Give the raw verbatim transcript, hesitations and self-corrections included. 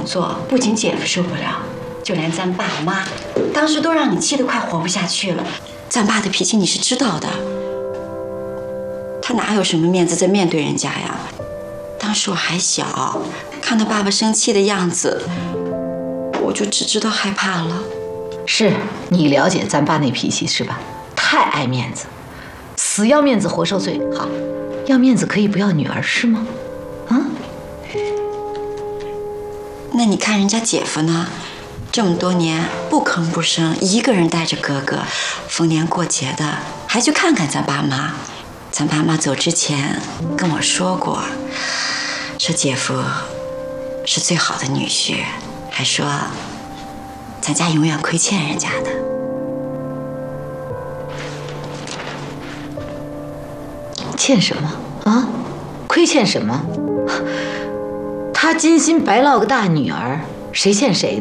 做，不仅姐夫受不了，就连咱爸妈，当时都让你气得快活不下去了。咱爸的脾气你是知道的，他哪有什么面子在面对人家呀？当时我还小，看到爸爸生气的样子，我就只知道害怕了。 是你了解咱爸那脾气是吧？太爱面子，死要面子活受罪。好，要面子可以不要女儿是吗？啊？ 那你看人家姐夫呢？这么多年不吭不声，一个人带着哥哥，逢年过节的还去看看咱爸妈。咱爸妈走之前跟我说过，说姐夫是最好的女婿，还说咱家永远亏欠人家的。 欠什么啊？亏欠什么？他金心白落个大女儿，谁欠谁